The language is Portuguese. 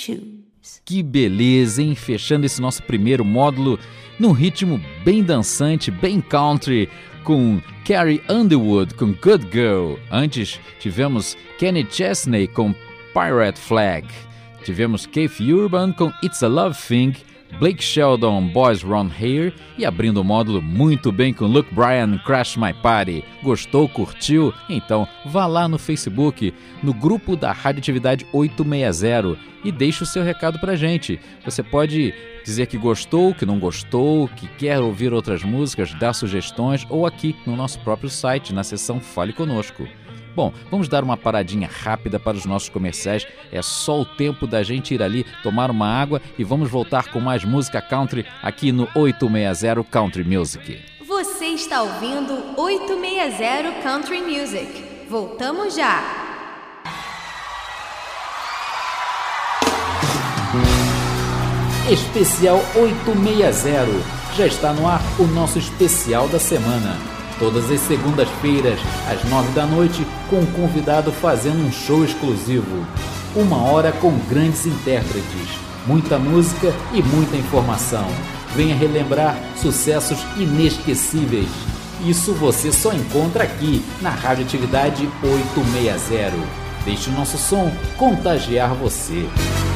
choose. Que beleza, hein? Fechando esse nosso primeiro módulo num ritmo bem dançante, bem country, com Carrie Underwood com Good Girl. Antes tivemos Kenny Chesney com Pirate Flag. Tivemos Keith Urban com It's a Love Thing, Blake Shelton, Boys Round Here, e abrindo o módulo muito bem com Luke Bryan, Crash My Party. Gostou? Curtiu? Então vá lá no Facebook, no grupo da Radioatividade 860 e deixe o seu recado pra gente. Você pode dizer que gostou, que não gostou, que quer ouvir outras músicas, dar sugestões, ou aqui no nosso próprio site, na seção Fale Conosco. Bom, vamos dar uma paradinha rápida para os nossos comerciais. É só o tempo da gente ir ali tomar uma água e vamos voltar com mais música country aqui no 860 Country Music. Você está ouvindo 860 Country Music. Voltamos já! Especial 860. Já está no ar o nosso especial da semana. Todas as segundas-feiras, às 9 da noite, com um convidado fazendo um show exclusivo. 1 hora com grandes intérpretes, muita música e muita informação. Venha relembrar sucessos inesquecíveis. Isso você só encontra aqui na Radioatividade 860. Deixe o nosso som contagiar você.